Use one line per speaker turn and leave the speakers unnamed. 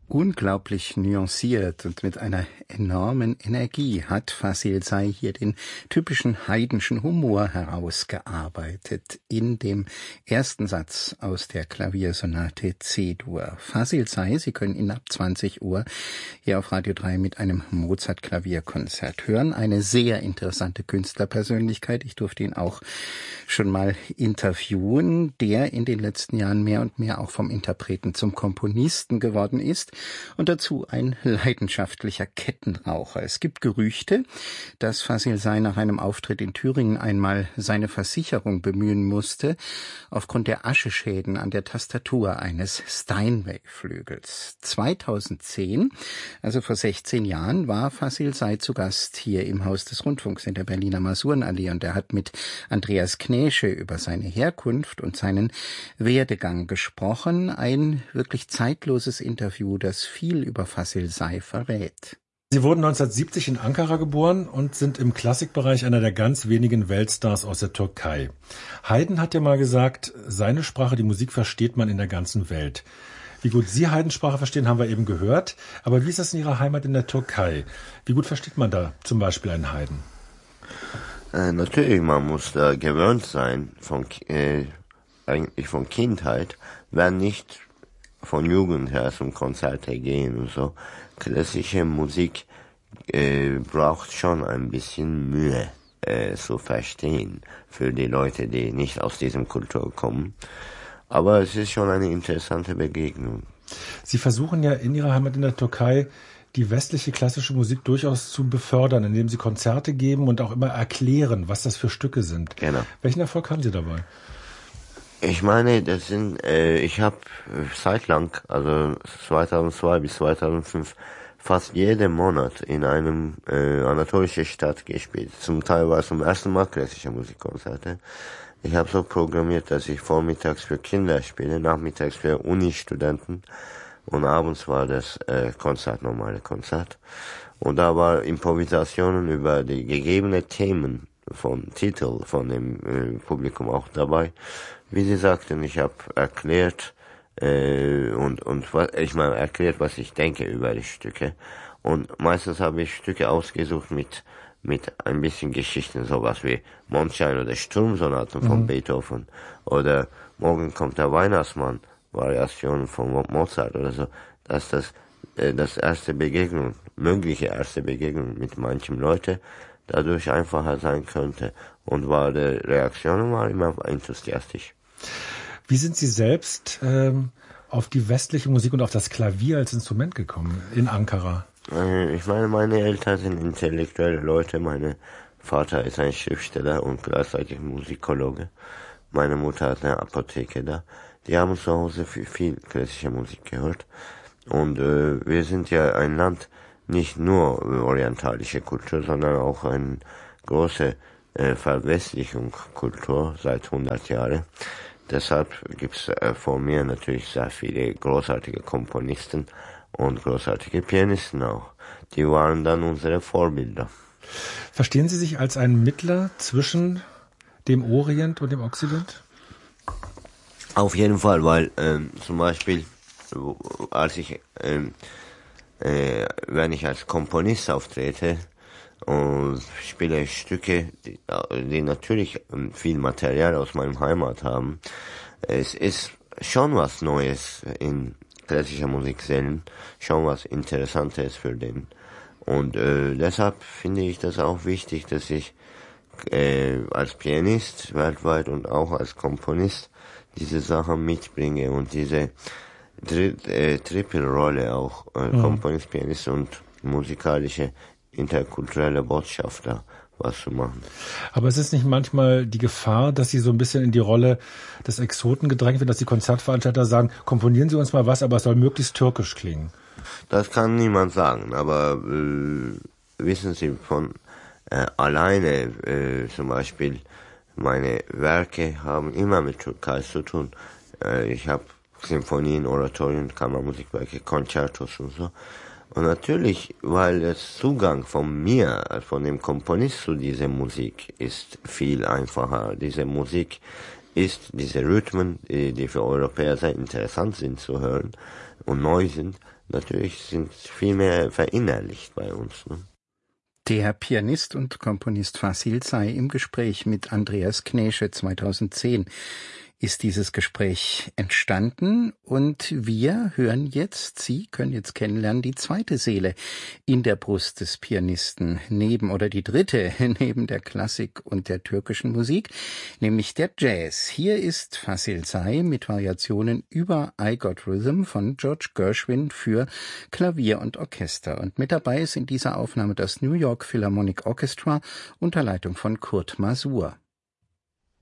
Unglaublich nuanciert und mit einer enormen Energie hat Fasil Say hier den typischen Haydnschen Humor herausgearbeitet in dem ersten Satz aus der Klaviersonate C-Dur. Fasil Say, Sie können ihn ab 20 Uhr hier auf Radio 3 mit einem Mozart-Klavierkonzert hören. Eine sehr interessante Künstlerpersönlichkeit. Ich durfte ihn auch schon mal interviewen, der in den letzten Jahren mehr und mehr auch vom Interpreten zum Komponisten geworden ist. Und dazu ein leidenschaftlicher Kettenraucher. Es gibt Gerüchte, dass Fasil Say nach einem Auftritt in Thüringen einmal seine Versicherung bemühen musste, aufgrund der Ascheschäden an der Tastatur eines Steinway-Flügels. 2010, also vor 16 Jahren, war Fasil Say zu Gast hier im Haus des Rundfunks in der Berliner Masurenallee und er hat mit Andreas Knäsche über seine Herkunft und seinen Werdegang gesprochen. Ein wirklich zeitloses Interview, das viel über Fasil Say verrät.
Sie wurden 1970 in Ankara geboren und sind im Klassikbereich einer der ganz wenigen Weltstars aus der Türkei. Haydn hat ja mal gesagt, seine Sprache, die Musik, versteht man in der ganzen Welt. Wie gut Sie Haydns Sprache verstehen, haben wir eben gehört. Aber wie ist das in Ihrer Heimat in der Türkei? Wie gut versteht man da zum Beispiel einen Haydn?
Natürlich, man muss da gewöhnt sein, eigentlich von Kindheit, wenn nicht von Jugend her zum Konzert gehen und so. Klassische Musik braucht schon ein bisschen Mühe zu verstehen für die Leute, die nicht aus diesem Kultur kommen. Aber es ist schon eine interessante Begegnung.
Sie versuchen ja in Ihrer Heimat in der Türkei die westliche klassische Musik durchaus zu befördern, indem Sie Konzerte geben und auch immer erklären, was das für Stücke sind.
Genau.
Welchen Erfolg haben Sie dabei?
Ich meine, ich habe zeitlang, also 2002 bis 2005, fast jeden Monat in einem anatolischen Stadt gespielt. Zum Teil war es zum ersten Mal klassische Musikkonzerte. Ich habe so programmiert, dass ich vormittags für Kinder spiele, nachmittags für Uni-Studenten und abends war das normale Konzert. Und da war Improvisationen über die gegebenen Themen Titel von dem Publikum auch dabei. Wie Sie sagten, ich habe erklärt erklärt, was ich denke über die Stücke. Und meistens habe ich Stücke ausgesucht mit ein bisschen Geschichten, sowas wie Mondschein oder Sturmsonaten von Beethoven oder Morgen kommt der Weihnachtsmann, Variationen von Mozart oder so, dass das mögliche erste Begegnung mit manchen Leuten dadurch einfacher sein könnte. Und die Reaktionen waren immer enthusiastisch.
Wie sind Sie selbst auf die westliche Musik und auf das Klavier als Instrument gekommen in Ankara?
Ich meine, meine Eltern sind intellektuelle Leute. Mein Vater ist ein Schriftsteller und gleichzeitig Musikologe. Meine Mutter hat eine Apotheke da. Die haben zu Hause viel klassische Musik gehört. Und wir sind ja ein Land, nicht nur orientalische Kultur, sondern auch eine große Verwestlichungskultur seit 100 Jahren. Deshalb gibt's von mir natürlich sehr viele großartige Komponisten und großartige Pianisten auch. Die waren dann unsere Vorbilder.
Verstehen Sie sich als ein Mittler zwischen dem Orient und dem Okzident?
Auf jeden Fall, weil zum Beispiel, wenn ich als Komponist auftrete und spiele Stücke, die natürlich viel Material aus meinem Heimat haben, es ist schon was Neues in klassischer Musik sehen, schon was Interessantes für den. Und deshalb finde ich das auch wichtig, dass ich als Pianist weltweit und auch als Komponist diese Sachen mitbringe und diese Triple-Rolle auch, Komponist, Pianist und musikalische, interkulturelle Botschafter was zu machen.
Aber es ist nicht manchmal die Gefahr, dass Sie so ein bisschen in die Rolle des Exoten gedrängt werden, dass die Konzertveranstalter sagen, komponieren Sie uns mal was, aber es soll möglichst türkisch klingen?
Das kann niemand sagen, aber wissen Sie, von alleine zum Beispiel, meine Werke haben immer mit Türkei zu tun. Ich habe Symphonien, Oratorien, Kammermusikwerke, Concertos und so. Und natürlich, weil der Zugang von mir, von dem Komponist zu dieser Musik ist viel einfacher. Diese Musik ist diese Rhythmen, die für Europäer sehr interessant sind zu hören und neu sind, natürlich sind viel mehr verinnerlicht bei uns. Ne?
Der Pianist und Komponist Fasil Say im Gespräch mit Andreas Knesche 2010 ist dieses Gespräch entstanden und wir hören jetzt, Sie können jetzt kennenlernen, die zweite Seele in der Brust des Pianisten die dritte neben der Klassik und der türkischen Musik, nämlich der Jazz. Hier ist Fasil Say mit Variationen über I Got Rhythm von George Gershwin für Klavier und Orchester. Und mit dabei ist in dieser Aufnahme das New York Philharmonic Orchestra unter Leitung von Kurt Masur.